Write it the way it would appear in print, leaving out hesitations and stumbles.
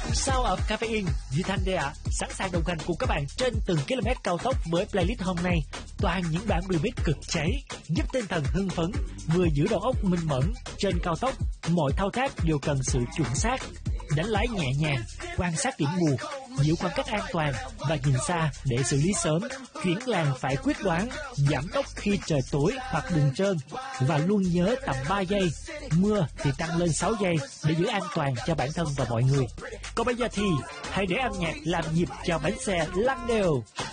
Sao ở Caffeine, Duy Thanh đây ạ, sẵn sàng đồng hành cùng các bạn trên từng km cao tốc với playlist hôm nay. Toàn những đoạn remix cực cháy, giúp tinh thần hưng phấn, vừa giữ đầu óc minh mẫn. Trên cao tốc, mọi thao tác đều cần sự chuẩn xác. Đánh lái nhẹ nhàng, quan sát điểm mù, giữ khoảng cách an toàn và nhìn xa để xử lý sớm. Chuyển làn phải quyết đoán, giảm tốc khi trời tối hoặc đường trơn và luôn nhớ tầm 3 giây. Mưa thì tăng lên 6 giây để giữ an toàn cho bản thân và mọi người. Còn bây giờ thì hãy để âm nhạc làm nhịp cho bánh xe lăn đều.